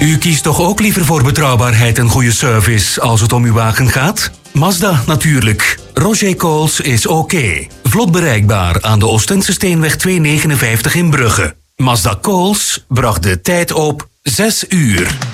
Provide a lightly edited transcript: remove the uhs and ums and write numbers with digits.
U kiest toch ook liever voor betrouwbaarheid en goede service als het om uw wagen gaat? Mazda natuurlijk. Roger Coles is oké. Vlot bereikbaar aan de Oostense Steenweg 259 in Brugge. Mazda Coles bracht de tijd op 6 uur.